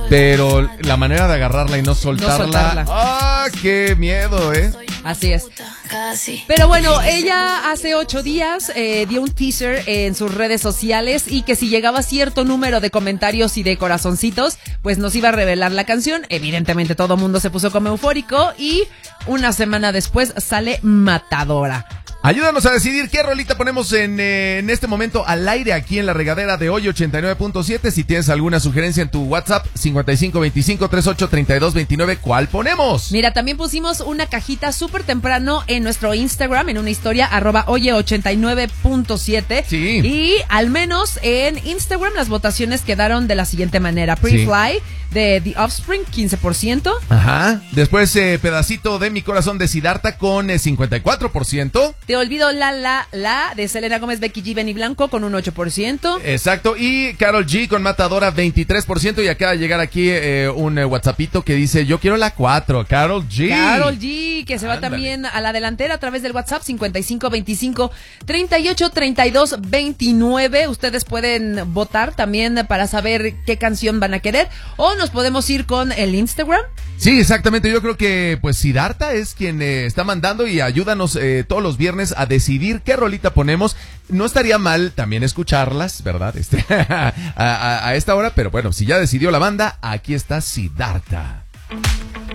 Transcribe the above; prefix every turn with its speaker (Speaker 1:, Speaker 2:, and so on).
Speaker 1: pero la manera de agarrarla y no soltarla. ¡Ah, qué miedo,
Speaker 2: Así es. Pero bueno, ella hace 8 días dio un teaser en sus redes sociales y que si llegaba cierto número de comentarios y de corazoncitos, pues nos iba a revelar la canción. Evidentemente todo el mundo se puso como eufórico y una semana después sale Matadora.
Speaker 1: Ayúdanos a decidir qué rolita ponemos en este momento al aire aquí en La Regadera de hoy 89.7. Si tienes alguna sugerencia en tu WhatsApp 5525383229, ¿cuál ponemos?
Speaker 2: Mira, también pusimos una cajita súper temprano en nuestro Instagram, en una historia @oye89.7.
Speaker 1: Sí.
Speaker 2: Y al menos en Instagram las votaciones quedaron de la siguiente manera. Pretty Fly de The Offspring, 15%.
Speaker 1: Ajá. Después Pedacito de mi corazón de Siddhartha con 54%.
Speaker 2: Te olvido la de Selena Gómez, Becky G, Benny Blanco con un 8%.
Speaker 1: Exacto. Y Karol G con Matadora 23%. Y acaba de llegar aquí un WhatsAppito que dice: yo quiero la 4, Karol G.
Speaker 2: Karol G, que se va también a la delantera a través del WhatsApp 5525383229. Ustedes pueden votar también para saber qué canción van a querer. O nos podemos ir con el Instagram.
Speaker 1: Sí, exactamente. Yo creo que pues Siddhartha es quien está mandando y ayúdanos todos los viernes a decidir qué rolita ponemos. No estaría mal también escucharlas, ¿verdad? a esta hora, pero bueno, si ya decidió la banda, aquí está Siddhartha.